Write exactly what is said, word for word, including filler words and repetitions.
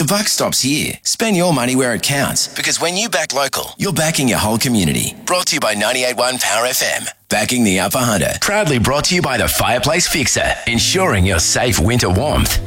The buck stops here. Spend your money where it counts, because when you back local, you're backing your whole community. Brought to you by ninety-eight point one Power F M. Backing the Upper Hunter. Proudly brought to you by the Fireplace Fixer, ensuring your safe winter warmth.